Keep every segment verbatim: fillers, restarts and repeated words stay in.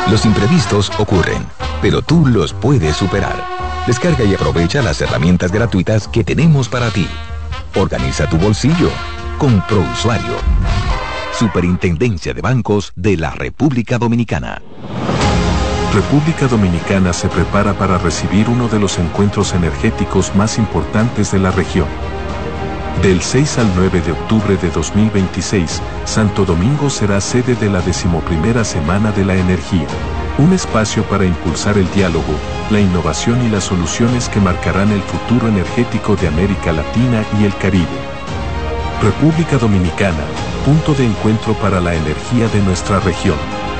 Los imprevistos ocurren, pero tú los puedes superar. Descarga y aprovecha las herramientas gratuitas que tenemos para ti. Organiza tu bolsillo con ProUsuario. Superintendencia de Bancos de la República Dominicana. República Dominicana se prepara para recibir uno de los encuentros energéticos más importantes de la región. Del seis al nueve de octubre de dos mil veintiséis, Santo Domingo será sede de la decimoprimera Semana de la Energía, un espacio para impulsar el diálogo, la innovación y las soluciones que marcarán el futuro energético de América Latina y el Caribe. República Dominicana, punto de encuentro para la energía de nuestra región.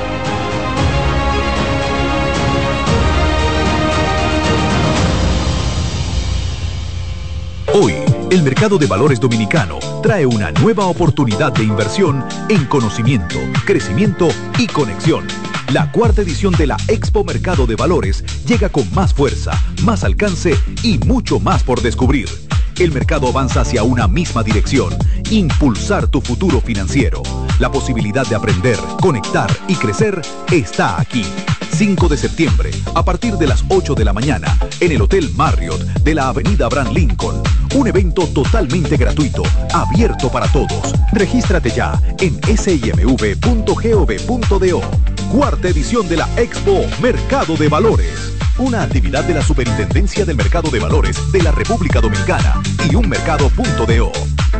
Hoy, el mercado de valores dominicano trae una nueva oportunidad de inversión en conocimiento, crecimiento y conexión. La cuarta edición de la Expo Mercado de Valores llega con más fuerza, más alcance y mucho más por descubrir. El mercado avanza hacia una misma dirección: impulsar tu futuro financiero. La posibilidad de aprender, conectar y crecer está aquí. cinco de septiembre, a partir de las ocho de la mañana, en el Hotel Marriott de la Avenida Abraham Lincoln. Un evento totalmente gratuito, abierto para todos. Regístrate ya en simv punto gov punto do. Cuarta edición de la Expo Mercado de Valores. Una actividad de la Superintendencia del Mercado de Valores de la República Dominicana y un mercado punto do.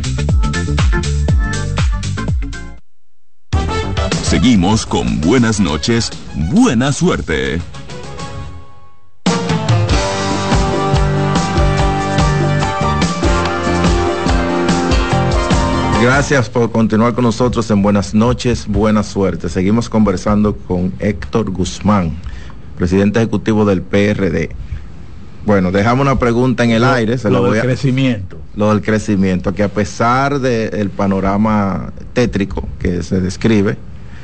Seguimos con buenas noches, buena suerte. Gracias por continuar con nosotros en Buenas noches, buena suerte. Seguimos conversando con Héctor Guzmán, presidente ejecutivo del P R D. Bueno, dejamos una pregunta en el lo, aire. Se lo, lo voy del a, crecimiento. Lo del crecimiento, que a pesar del panorama tétrico que se describe,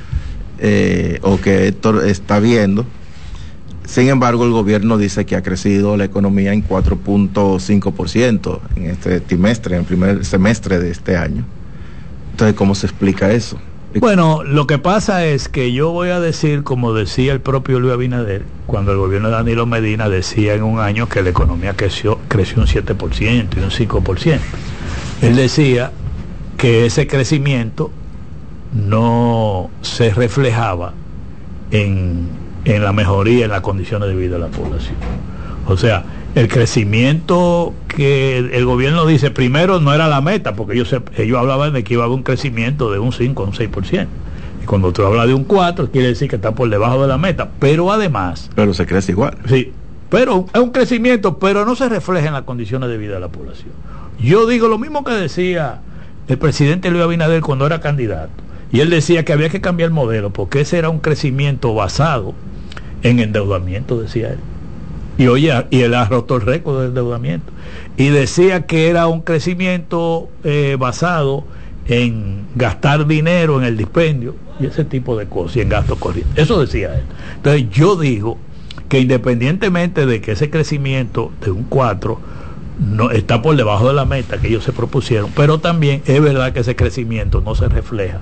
eh, o que Héctor está viendo, sin embargo el gobierno dice que ha crecido la economía en cuatro punto cinco por ciento en este trimestre, en el primer semestre de este año. Entonces, ¿cómo se explica eso? Bueno, lo que pasa es que yo voy a decir, como decía el propio Luis Abinader, cuando el gobierno de Danilo Medina decía en un año que la economía creció, creció un siete por ciento y un cinco por ciento. Él decía que ese crecimiento no se reflejaba en, en la mejoría en las condiciones de vida de la población. O sea, el crecimiento que el gobierno dice, primero no era la meta, porque ellos, ellos hablaban de que iba a haber un crecimiento de un cinco, un seis por ciento. Y cuando tú hablas de un cuatro, quiere decir que está por debajo de la meta. Pero además... Pero se crece igual. Sí, pero es un crecimiento, pero no se refleja en las condiciones de vida de la población. Yo digo lo mismo que decía el presidente Luis Abinader cuando era candidato. Y él decía que había que cambiar el modelo, porque ese era un crecimiento basado en endeudamiento, decía él. Y oye, y él ha roto el récord del endeudamiento. Y decía que era un crecimiento eh, basado en gastar dinero en el dispendio y ese tipo de cosas, y en gastos corrientes. Eso decía él. Entonces yo digo que independientemente de que ese crecimiento de un cuatro no está por debajo de la meta que ellos se propusieron, pero también es verdad que ese crecimiento no se refleja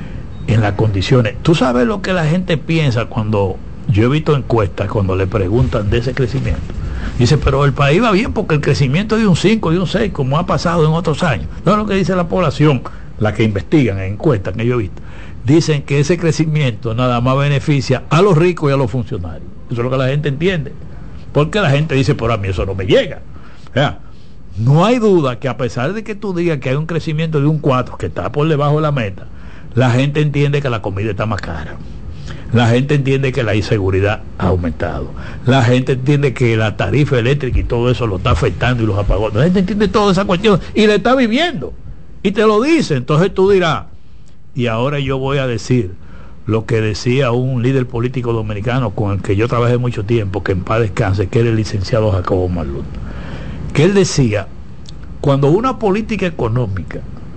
en las condiciones. Tú sabes lo que la gente piensa cuando... Yo he visto encuestas cuando le preguntan de ese crecimiento. Dice, pero el país va bien porque el crecimiento es de un cinco, de un seis, como ha pasado en otros años. No es lo que dice la población, la que investigan en encuestas que yo he visto. Dicen que ese crecimiento nada más beneficia a los ricos y a los funcionarios. Eso es lo que la gente entiende. Porque la gente dice, pero a mí eso no me llega. O sea, no hay duda que a pesar de que tú digas que hay un crecimiento de un cuatro, que está por debajo de la meta, la gente entiende que la comida está más cara. La gente entiende que la inseguridad ha aumentado. La gente entiende que la tarifa eléctrica y todo eso lo está afectando y los apagones. La gente entiende toda esa cuestión y le está viviendo. Y te lo dice. Entonces tú dirás, y ahora yo voy a decir lo que decía un líder político dominicano con el que yo trabajé mucho tiempo, que en paz descanse, que era el licenciado Jacobo Marlut. Que él decía, cuando una política económica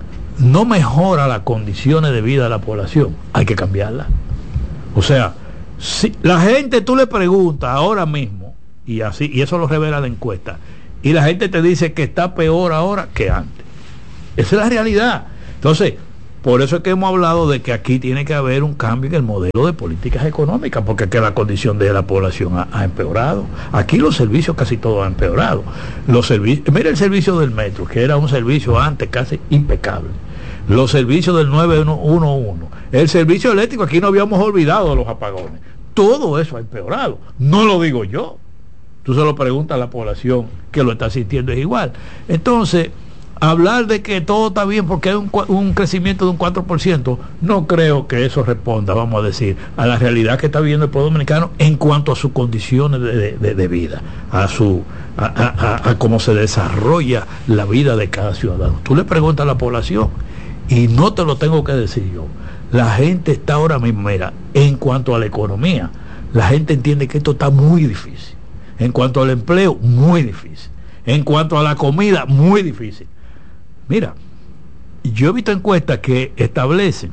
no mejora las condiciones de vida de la población, hay que cambiarla. O sea, si la gente tú le preguntas ahora mismo, y así, y eso lo revela la encuesta, y la gente te dice que está peor ahora que antes. Esa es la realidad. Entonces, Por eso es que hemos hablado de que aquí tiene que haber un cambio en el modelo de políticas económicas, porque es que la condición de la población ha, ha empeorado. Aquí los servicios casi todos han empeorado. Los servicios, mira el servicio del metro, que era un servicio antes casi impecable. Los servicios del nueve uno uno, el servicio eléctrico, aquí no habíamos olvidado de los apagones. Todo eso ha empeorado. No lo digo yo. Tú se lo preguntas a la población que lo está sintiendo, es igual. Entonces, hablar de que todo está bien porque hay un, un crecimiento de un cuatro por ciento, no creo que eso responda, vamos a decir, a la realidad que está viviendo el pueblo dominicano en cuanto a sus condiciones de, de, de vida, a su a, a, a cómo se desarrolla la vida de cada ciudadano. Tú le preguntas a la población, y no te lo tengo que decir yo, la gente está ahora mismo, mira, en cuanto a la economía, la gente entiende que esto está muy difícil. En cuanto al empleo, muy difícil. En cuanto a la comida, muy difícil. Mira, yo he visto encuestas que establecen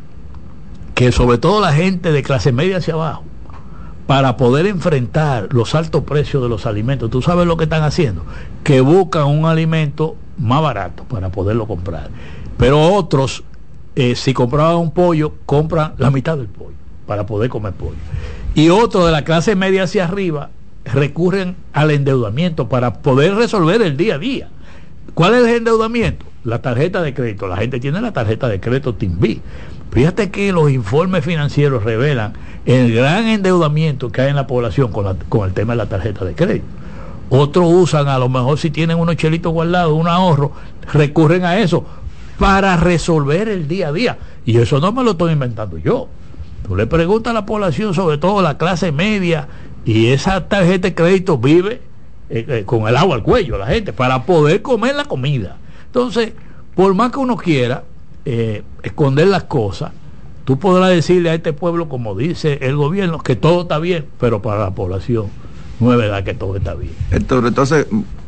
que sobre todo la gente de clase media hacia abajo, para poder enfrentar los altos precios de los alimentos, tú sabes lo que están haciendo, que buscan un alimento más barato para poderlo comprar. Pero otros, eh, si compraban un pollo, compran la mitad del pollo para poder comer pollo. Y otros de la clase media hacia arriba recurren al endeudamiento para poder resolver el día a día. ¿Cuál es el endeudamiento? La tarjeta de crédito. La gente tiene la tarjeta de crédito Timbi. Fíjate que los informes financieros revelan el gran endeudamiento que hay en la población con, la, con el tema de la tarjeta de crédito. Otros usan, a lo mejor si tienen unos chelitos guardados, un ahorro, recurren a eso para resolver el día a día. Y eso no me lo estoy inventando yo. Tú le preguntas a la población, sobre todo la clase media, y esa tarjeta de crédito vive eh, eh, con el agua al cuello, la gente, para poder comer la comida. Entonces, por más que uno quiera eh, esconder las cosas, tú podrás decirle a este pueblo, como dice el gobierno, que todo está bien, pero para la población no es verdad que todo está bien. Entonces, entonces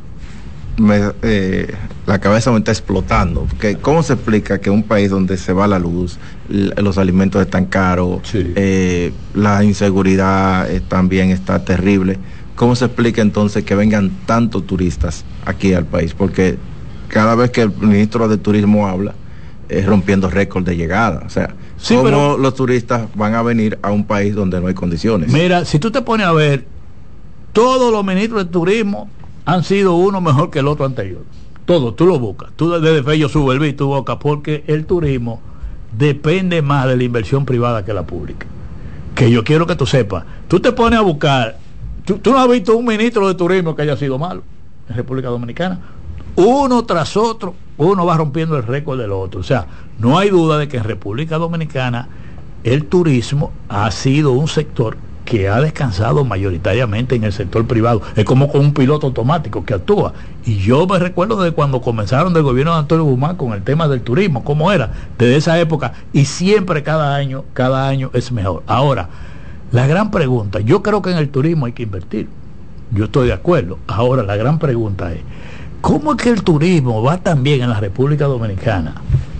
me, eh, la cabeza me está explotando. Porque ¿cómo se explica que un país donde se va la luz, los alimentos están caros, sí. eh, la inseguridad eh, también está terrible? ¿Cómo se explica entonces que vengan tantos turistas aquí al país? Porque cada vez que el ministro de Turismo habla, es rompiendo récord de llegada. O sea, sí, ¿cómo pero, los turistas van a venir a un país donde no hay condiciones? Mira, si tú te pones a ver, todos los ministros de Turismo han sido uno mejor que el otro anterior. Todos, tú lo buscas. Tú desde Fello Suberví, tú buscas, porque el turismo depende más de la inversión privada que la pública. Que yo quiero que tú sepas. Tú te pones a buscar, tú, tú no has visto un ministro de Turismo que haya sido malo en República Dominicana. Uno tras otro, uno va rompiendo el récord del otro. O sea, no hay duda de que en República Dominicana el turismo ha sido un sector que ha descansado mayoritariamente en el sector privado. Es como con un piloto automático que actúa. Y yo me recuerdo de cuando comenzaron del gobierno de Antonio Guzmán con el tema del turismo, cómo era, desde esa época, y siempre cada año, cada año es mejor. Ahora, la gran pregunta, yo creo que en el turismo hay que invertir. Yo estoy de acuerdo. Ahora, la gran pregunta es, ¿cómo es que el turismo va tan bien en la República Dominicana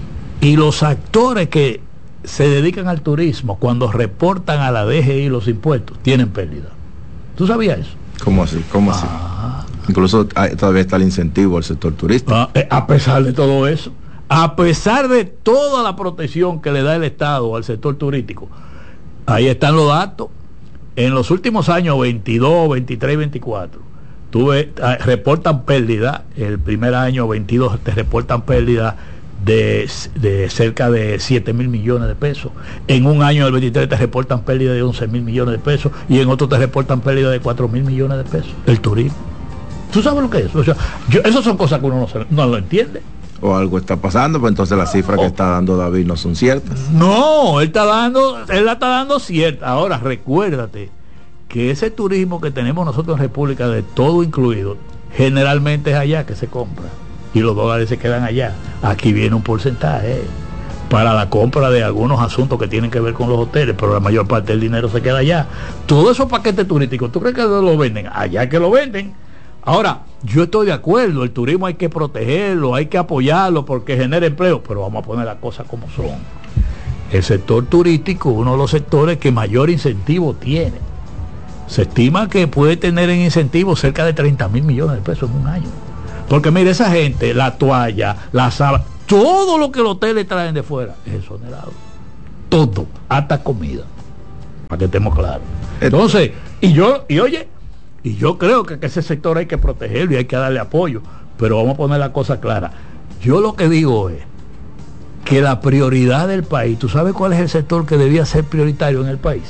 y los actores que se dedican al turismo, cuando reportan a la D G I los impuestos, tienen pérdida? ¿Tú sabías eso? ¿Cómo así? ¿Cómo así? Ah. Incluso hay, todavía está el incentivo al sector turístico. Ah, eh, a pesar de todo eso, a pesar de toda la protección que le da el Estado al sector turístico, ahí están los datos. En los últimos años veintidós, veintitrés y veinticuatro, tuve, eh, reportan pérdida. El primer año veintidós te reportan pérdida De, de cerca de siete mil millones de pesos. En un año del veintitrés te reportan pérdida de once mil millones de pesos, y en otro te reportan pérdida de cuatro mil millones de pesos. El turismo, ¿tú sabes lo que es? O sea, yo, esas son cosas que uno no, se, no lo entiende. O algo está pasando, pues entonces las cifras oh. que está dando David no son ciertas. No, él está dando, él la está dando cierta. Ahora, recuérdate que ese turismo que tenemos nosotros en República, de todo incluido, generalmente es allá que se compra, y los dólares se quedan allá. Aquí viene un porcentaje eh, para la compra de algunos asuntos que tienen que ver con los hoteles, pero la mayor parte del dinero se queda allá. Todos esos paquetes turísticos, ¿tú crees que lo venden? Allá que lo venden. Ahora, yo estoy de acuerdo, el turismo hay que protegerlo, hay que apoyarlo porque genera empleo, pero vamos a poner las cosas como son. El sector turístico es uno de los sectores que mayor incentivo tiene. Se estima que puede tener en incentivo cerca de treinta mil millones de pesos en un año. Porque mire, esa gente, la toalla, la sábana, todo lo que los hoteles traen de fuera es exonerado. Todo, hasta comida. Para que estemos claros. Entonces, y yo, y oye, y yo creo que, que ese sector hay que protegerlo y hay que darle apoyo. Pero vamos a poner la cosa clara. Yo lo que digo es que la prioridad del país, ¿tú sabes cuál es el sector que debía ser prioritario en el país?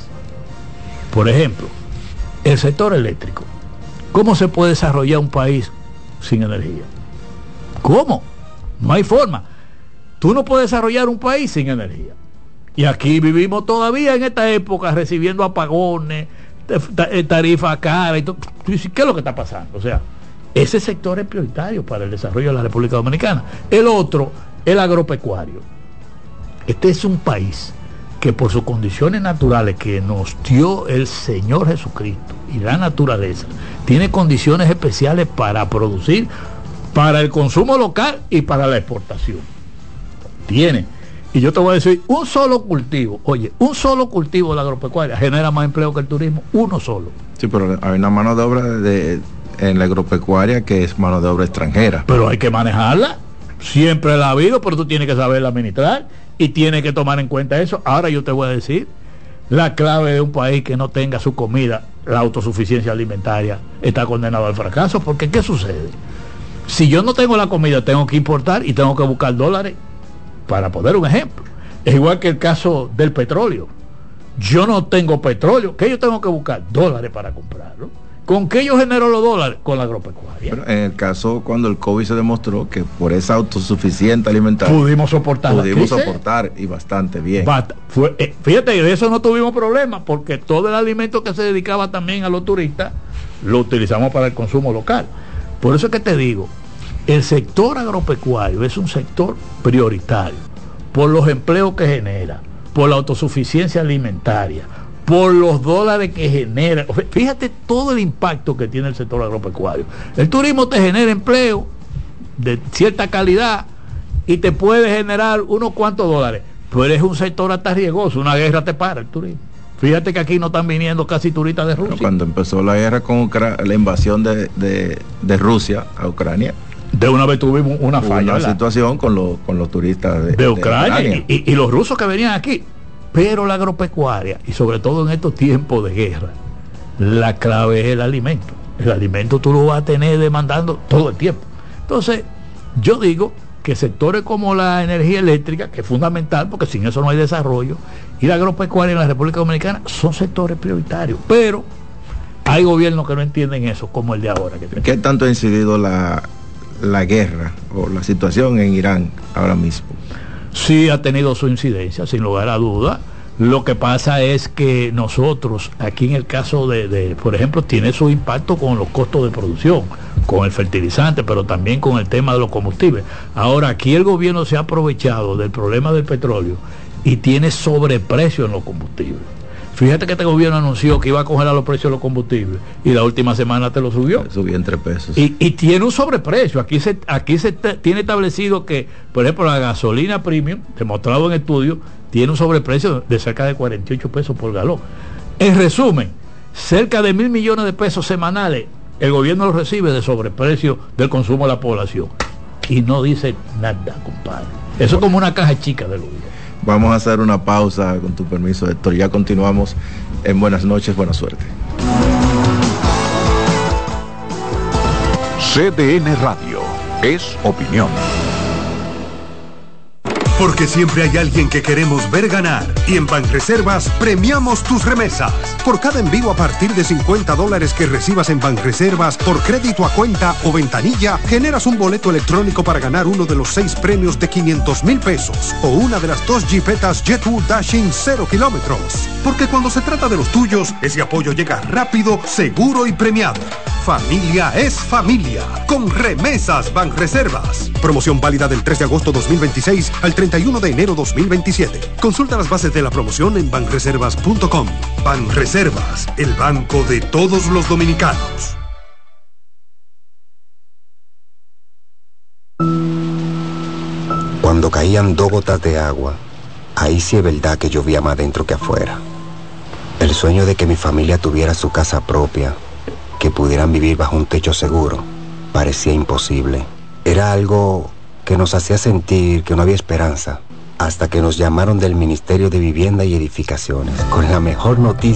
Por ejemplo, el sector eléctrico. ¿Cómo se puede desarrollar un país sin energía? ¿Cómo? No hay forma. Tú no puedes desarrollar un país sin energía. Y aquí vivimos todavía en esta época recibiendo apagones, tarifas caras y todo. ¿Qué es lo que está pasando? O sea, ese sector es prioritario para el desarrollo de la República Dominicana. El otro, el agropecuario. Este es un país que por sus condiciones naturales que nos dio el Señor Jesucristo y la naturaleza, tiene condiciones especiales para producir, para el consumo local y para la exportación. Tiene. Y yo te voy a decir, un solo cultivo, oye, un solo cultivo de la agropecuaria genera más empleo que el turismo, uno solo. Sí, pero hay una mano de obra de, en la agropecuaria que es mano de obra extranjera. Pero hay que manejarla, siempre la ha habido, pero tú tienes que saberla administrar y tienes que tomar en cuenta eso. Ahora yo te voy a decir, la clave de un país que no tenga su comida, la autosuficiencia alimentaria, está condenado al fracaso, porque ¿qué sucede? Si yo no tengo la comida, tengo que importar y tengo que buscar dólares. Para poner un ejemplo, es igual que el caso del petróleo. Yo no tengo petróleo, ¿qué yo tengo que buscar? Dólares para comprarlo. ¿Con qué yo genero los dólares? Con la agropecuaria. Pero en el caso cuando el COVID se demostró que por esa autosuficiente alimentaria pudimos soportar pudimos soportar y bastante bien. Basta, fue, eh, fíjate, de eso no tuvimos problema, porque todo el alimento que se dedicaba también a los turistas lo utilizamos para el consumo local. Por eso es que te digo, el sector agropecuario es un sector prioritario por los empleos que genera, por la autosuficiencia alimentaria, por los dólares que genera. Fíjate todo el impacto que tiene el sector agropecuario. El turismo te genera empleo de cierta calidad y te puede generar unos cuantos dólares, pero es un sector hasta riesgoso. Una guerra te para el turismo. Fíjate que aquí no están viniendo casi turistas de Rusia. Pero cuando empezó la guerra con Ucra- la invasión de, de, de Rusia a Ucrania, de una vez tuvimos una falla, una situación con, lo, con los turistas de, de Ucrania, de Ucrania. Y, y, y los rusos que venían aquí. Pero la agropecuaria, y sobre todo en estos tiempos de guerra, la clave es el alimento. El alimento tú lo vas a tener demandando todo el tiempo. Entonces, yo digo que sectores como la energía eléctrica, que es fundamental porque sin eso no hay desarrollo, y la agropecuaria en la República Dominicana son sectores prioritarios. Pero hay gobiernos que no entienden eso, como el de ahora. Que ¿Qué tanto ha incidido la la guerra o la situación en Irán ahora mismo? Sí ha tenido su incidencia, sin lugar a duda. Lo que pasa es que nosotros, aquí en el caso de, de, por ejemplo, tiene su impacto con los costos de producción, con el fertilizante, pero también con el tema de los combustibles. Ahora, aquí el gobierno se ha aprovechado del problema del petróleo y tiene sobreprecio en los combustibles. Fíjate que este gobierno anunció que iba a congelar los precios de los combustibles y la última semana te lo subió. Subió en tres pesos. Y, y tiene un sobreprecio. Aquí se aquí se te, tiene establecido que, por ejemplo, la gasolina premium, demostrado en estudios, tiene un sobreprecio de cerca de cuarenta y ocho pesos por galón. En resumen, cerca de mil millones de pesos semanales el gobierno lo recibe de sobreprecio del consumo de la población. Y no dice nada, compadre. Eso es como una caja chica del gobierno. Vamos a hacer una pausa, con tu permiso, Héctor. Ya continuamos en Buenas noches, buena suerte. C D N Radio es opinión. Porque siempre hay alguien que queremos ver ganar. Y en Banreservas premiamos tus remesas. Por cada envío a partir de cincuenta dólares que recibas en Banreservas por crédito a cuenta o ventanilla, generas un boleto electrónico para ganar uno de los seis premios de quinientos mil pesos o una de las dos Jeepetas Jetwood Dashing cero kilómetros. Porque cuando se trata de los tuyos, ese apoyo llega rápido, seguro y premiado. Familia es familia. Con Remesas Banreservas. Promoción válida del tres de agosto dos mil veintiséis al treinta y uno de enero dos mil veintisiete. Consulta las bases de la promoción en banreservas punto com. Banreservas, el banco de todos los dominicanos. Cuando caían dos gotas de agua, ahí sí es verdad que llovía más dentro que afuera. El sueño de que mi familia tuviera su casa propia, que pudieran vivir bajo un techo seguro, parecía imposible. Era algo que nos hacía sentir que no había esperanza, hasta que nos llamaron del Ministerio de Vivienda y Edificaciones con la mejor noticia